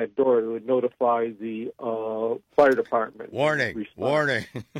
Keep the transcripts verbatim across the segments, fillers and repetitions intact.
that door, it would notify the uh, fire department. Warning, warning.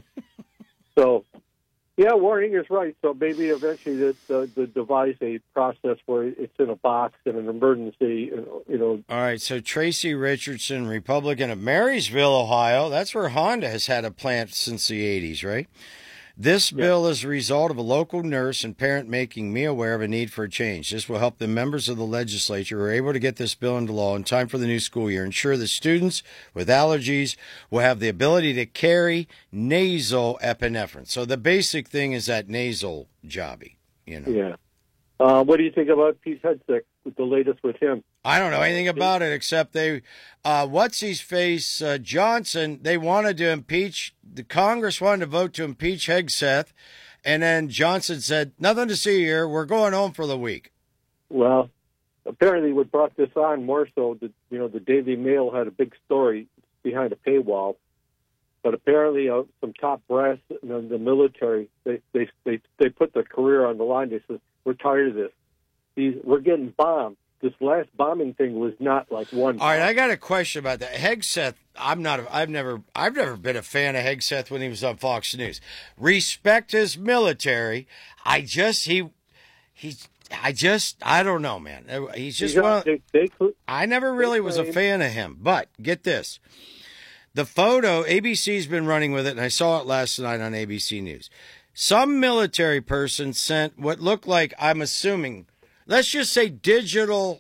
So, yeah, warning is right. So maybe eventually the, the, the devise a process where it's in a box in an emergency, you know. All right, so Tracy Richardson, Republican of Marysville, Ohio. That's where Honda has had a plant since the eighties, right? This Yeah. bill is a result of a local nurse and parent making me aware of a need for a change. This will help the members of the legislature who are able to get this bill into law in time for the new school year, ensure that students with allergies will have the ability to carry nasal epinephrine. So the basic thing is that nasal jobby, you know. Yeah. Uh, what do you think about Pete Hegseth, with the latest with him? I don't know anything about it except they, uh, what's his face, uh, Johnson, they wanted to impeach, the Congress wanted to vote to impeach Hegseth, and then Johnson said, nothing to see here, we're going home for the week. Well, apparently what brought this on more so, that, you know, the Daily Mail had a big story behind a paywall, but apparently uh, some top brass in the, the military, they, they, they, they put their career on the line. They said, we're tired of this. These, we're getting bombed. This last bombing thing was not like one. All right, I got a question about that. Hegseth, I'm not. A, I've never. I've never been a fan of Hegseth when he was on Fox News. Respect his military. I just he, he's. I just. I don't know, man. He's just. One of, they, they, I never really was a fan of him. But get this, the photo A B C's been running with it, and I saw it last night on A B C News. Some military person sent what looked like, I'm assuming, let's just say digital.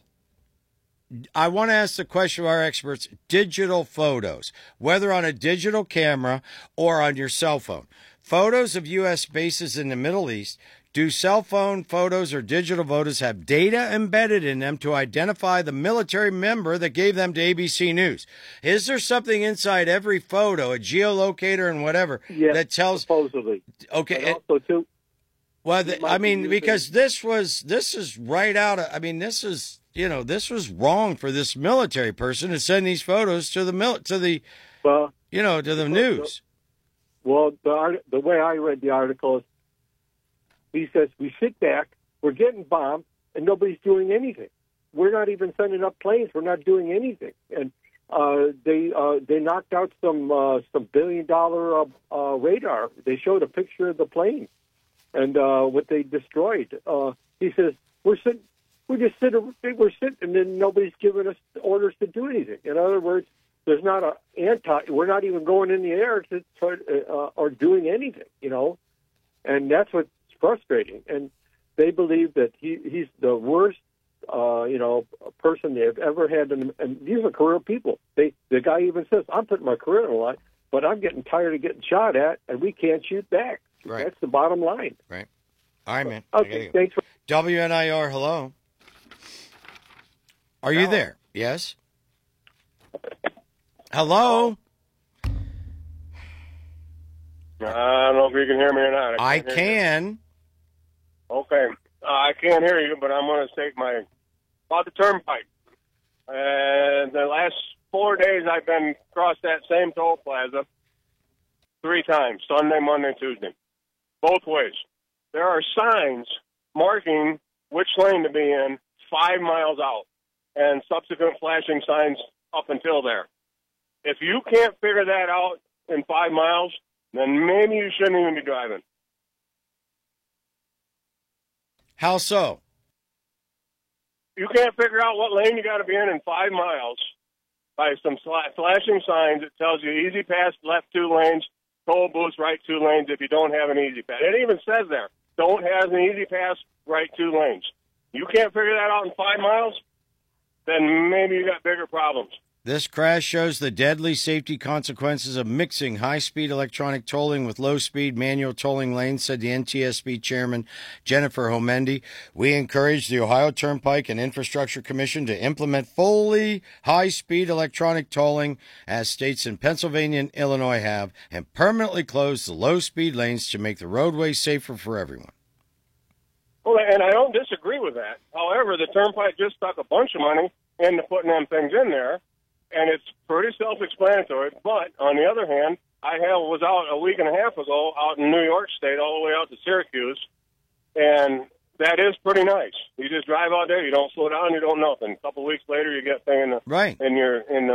I want to ask the question of our experts, digital photos, whether on a digital camera or on your cell phone. Photos of U S bases in the Middle East. Do cell phone photos or digital photos have data embedded in them to identify the military member that gave them to A B C News? Is there something inside every photo, a geolocator and whatever, yes, that tells... supposedly. Okay. And also, too... Well, the, I mean, be because this was, this is right out of, I mean, this is, you know, this was wrong for this military person to send these photos to the, mil, to the, well, you know, to the news. Well, the, art, the way I read the article is, he says, we sit back, we're getting bombed, and nobody's doing anything. We're not even sending up planes. We're not doing anything. And uh, they uh, they knocked out some uh, some billion-dollar uh, uh, radar. They showed a picture of the plane and uh, what they destroyed. Uh, he says, we're sitting, we just sit, we're sitting, and then nobody's giving us orders to do anything. In other words, there's not a anti, we're not even going in the air to try, uh, or doing anything, you know? And that's what's frustrating. And they believe that he, he's the worst, uh, you know, person they've ever had. In, and these are career people. They, the guy even says, I'm putting my career on the line, but I'm getting tired of getting shot at, and we can't shoot back. Right. That's the bottom line. Right. All right, man. Okay, thanks for... W N I R, hello. Are you there? Yes? Hello? I don't know if you can hear me or not. I, I can. Okay. Uh, I can't hear you, but I'm going to take my... About the turnpike. And the last four days I've been across that same toll plaza three times, Sunday, Monday, Tuesday. Both ways. There are signs marking which lane to be in five miles out and subsequent flashing signs up until there. If you can't figure that out in five miles, then maybe you shouldn't even be driving. How so? You can't figure out what lane you got to be in in five miles by some flashing signs that tells you easy pass, left two lanes, toll booths, right two lanes if you don't have an easy pass. It even says there, don't have an easy pass, right two lanes. You can't figure that out in five miles, then maybe you got bigger problems. This crash shows the deadly safety consequences of mixing high-speed electronic tolling with low-speed manual tolling lanes, said the N T S B chairman Jennifer Homendy. We encourage the Ohio Turnpike and Infrastructure Commission to implement fully high-speed electronic tolling, as states in Pennsylvania and Illinois have, and permanently close the low-speed lanes to make the roadway safer for everyone. Well, and I don't disagree with that. However, the Turnpike just stuck a bunch of money into putting them things in there. And it's pretty self-explanatory. But on the other hand, I have, was out a week and a half ago out in New York State, all the way out to Syracuse, and that is pretty nice. You just drive out there, you don't slow down, you don't nothing. A couple of weeks later, you get thing in the right. in your in the